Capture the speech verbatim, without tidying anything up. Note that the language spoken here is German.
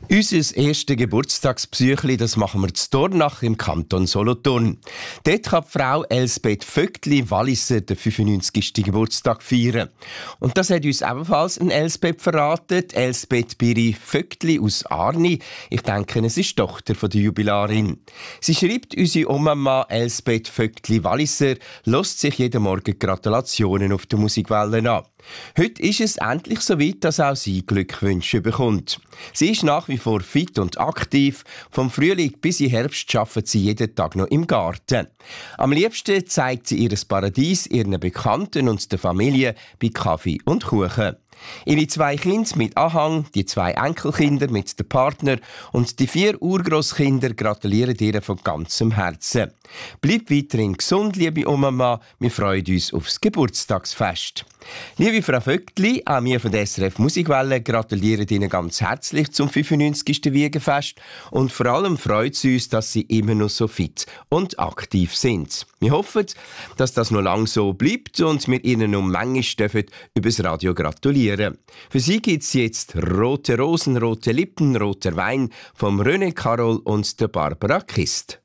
Unser erstes Geburtstagsbesuchli, das machen wir zu Dornach im Kanton Solothurn. Dort kann die Frau Elsbeth Vögtli-Walliser den fünfundneunzigsten Geburtstag feiern. Und das hat uns ebenfalls ein Elsbeth verraten, Elsbeth Biri Vögtli aus Arni. Ich denke, es ist die Tochter von der Jubilarin. Sie schreibt, unsere Oma Elsbeth Vögtli-Walliser lässt sich jeden Morgen Gratulationen auf der Musikwelle an. Heute ist es endlich so weit, dass auch sie Glückwünsche bekommt. Sie ist nach wie vor fit und aktiv. Vom Frühling bis in Herbst arbeitet sie jeden Tag noch im Garten. Am liebsten zeigt sie ihr Paradies ihren Bekannten und der Familie bei Kaffee und Kuchen. Ihre zwei Kinder mit Anhang, die zwei Enkelkinder mit dem Partner und die vier Urgroßkinder gratulieren ihr von ganzem Herzen. Bleibt weiterhin gesund, liebe Oma. Wir freuen uns aufs Geburtstagsfest. Liebe Frau Vögtli, auch wir von der S R F Musikwelle gratulieren Ihnen ganz herzlich zum fünfundneunzigsten Wiegenfest und vor allem freut es uns, dass Sie immer noch so fit und aktiv sind. Wir hoffen, dass das noch lange so bleibt und wir Ihnen noch manchmal dürfen übers Radio gratulieren. Für Sie gibt es jetzt «Rote Rosen, rote Lippen, roter Wein» vom René Carol und der Barbara Kist.